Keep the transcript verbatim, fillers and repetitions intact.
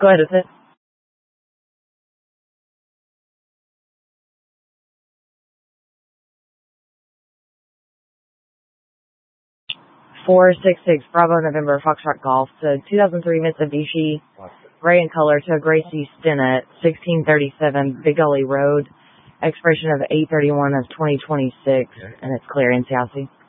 Go ahead with it. four six six Bravo November Foxtrot Golf to two thousand three Mitsubishi, gray in color, to a Gracie Stinnett, sixteen thirty-seven Big Gully Road, expiration of eight thirty-one of twenty twenty-six, and it's clear in Seattle.